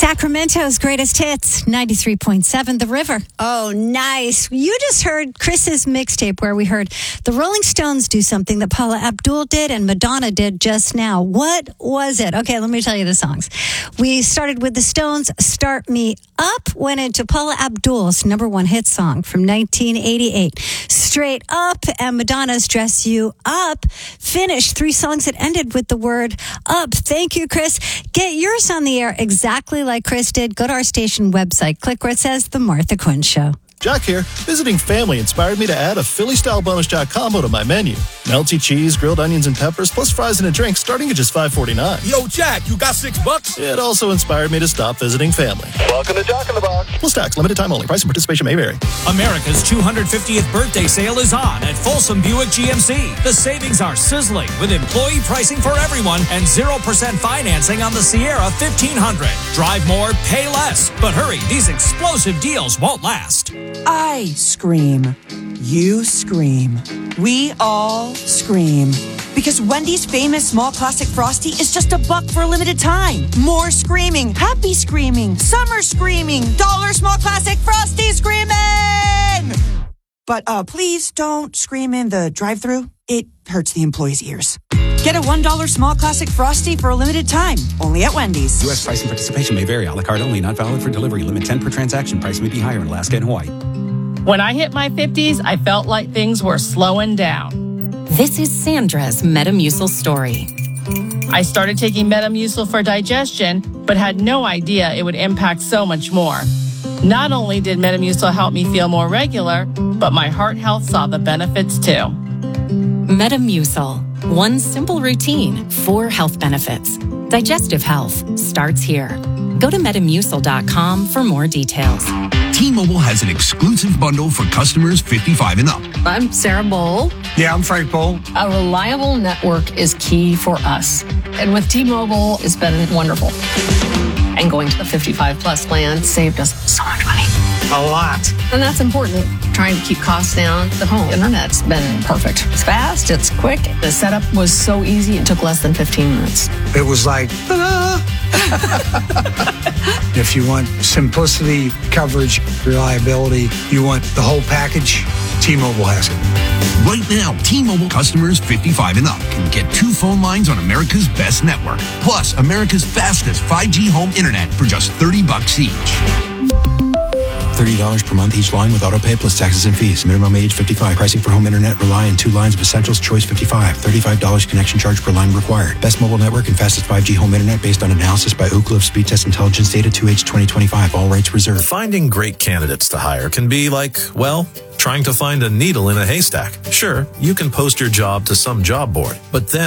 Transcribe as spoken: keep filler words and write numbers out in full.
Sacramento's greatest hits, ninety-three point seven The River. Oh, nice. You just heard Chris's mixtape where we heard the Rolling Stones do something that Paula Abdul did and Madonna did just now. What was it? Okay, let me tell you the songs. We started with the Stones' Start Me Up, went into Paula Abdul's number one hit song from nineteen eighty-eight. Straight Up and Madonna's Dress You Up. Finished three songs that ended with the word up. Thank you, Chris. Get yours on the air exactly like Chris did. Go to our station website. Click where it says The Martha Quinn Show. Jack here. Visiting family inspired me to add a Philly-style bonus Jack combo to my menu. Melty cheese, grilled onions, and peppers, plus fries and a drink starting at just five forty-nine. Yo, Jack, you got six bucks? It also inspired me to stop visiting family. Welcome to Jack in the Box. Plus tax, limited time only. Price and participation may vary. America's two hundred fiftieth birthday sale is on at Folsom Buick G M C. The savings are sizzling with employee pricing for everyone and zero percent financing on the Sierra fifteen hundred. Drive more, pay less. But hurry, these explosive deals won't last. I scream. You scream. We all scream. Because Wendy's famous small classic Frosty is just a buck for a limited time. More screaming. Happy screaming. Summer screaming. Dollar small classic Frosty screaming! But uh, please don't scream in the drive-thru. It hurts the employees' ears. Get a one dollar small classic Frosty for a limited time. Only at Wendy's. U S price and participation may vary. A la carte only. Not valid for delivery. Limit ten per transaction. Price may be higher in Alaska and Hawaii. When I hit my fifties, I felt like things were slowing down. This is Sandra's Metamucil story. I started taking Metamucil for digestion, but had no idea it would impact so much more. Not only did Metamucil help me feel more regular, but my heart health saw the benefits too. Metamucil. One simple routine, four health benefits. Digestive health starts here. Go to metamucil dot com for more details. T-Mobile has an exclusive bundle for customers fifty-five and up. I'm Sarah Bowl. Yeah, I'm Frank Bowl. A reliable network is key for us. And with T-Mobile, it's been wonderful. And going to the fifty-five plus plan saved us so much money. A lot. And that's important. Trying to keep costs down. The home internet's been perfect. It's fast, it's quick. The setup was so easy, it took less than fifteen minutes. It was like, ta-da! If you want simplicity, coverage, reliability, you want the whole package, T-Mobile has it. Right now, T-Mobile customers fifty-five and up can get two phone lines on America's best network, plus America's fastest five G home internet for just thirty bucks each. thirty dollars per month each line with autopay plus taxes and fees. Minimum age fifty-five. Pricing for home internet rely on two lines of Essentials Choice fifty-five. thirty-five dollars connection charge per line required. Best mobile network and fastest five G home internet based on analysis by Ookla of Speed Test Intelligence Data two H twenty twenty-five. All rights reserved. Finding great candidates to hire can be like, well, trying to find a needle in a haystack. Sure, you can post your job to some job board, but then